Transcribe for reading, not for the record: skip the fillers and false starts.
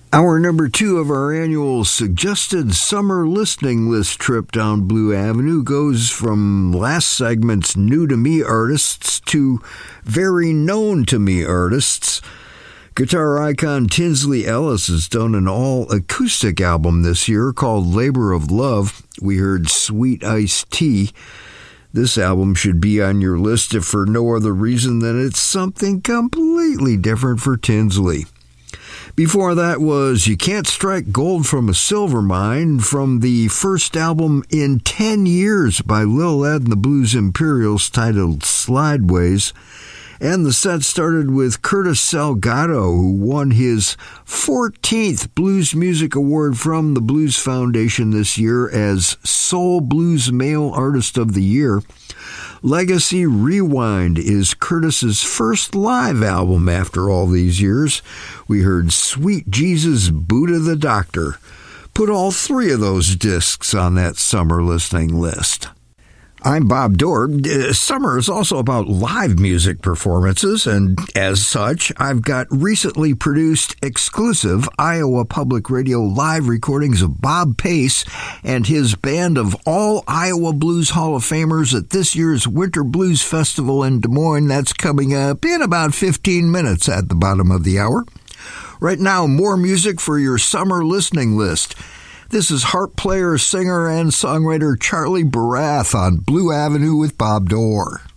Hour number 2 of our annual suggested summer listening list trip down Blue Avenue goes from last segment's new to me artists to very known to me artists. Guitar icon Tinsley Ellis has done an all-acoustic album this year called Labor of Love. We heard Sweet Iced Tea. This album should be on your list if for no other reason than it's something completely different for Tinsley. Before that was You Can't Strike Gold from a Silver Mine from the first album in 10 years by Lil Ed and the Blues Imperials titled Slideways. And the set started with Curtis Salgado, who won his 14th Blues Music Award from the Blues Foundation this year as Soul Blues Male Artist of the Year. Legacy Rewind is Curtis's first live album after all these years. We heard Sweet Jesus Buddha the Doctor. Put all 3 of those discs on that summer listening list. I'm Bob Dorr. Summer is also about live music performances, and as such, I've got recently produced exclusive Iowa Public Radio live recordings of Bob Pace and his band of all Iowa Blues Hall of Famers at this year's Winter Blues Festival in Des Moines. That's coming up in about 15 minutes at the bottom of the hour. Right now, more music for your summer listening list. This is harp player, singer, and songwriter Charlie Barath on Blue Avenue with Bob Dorr.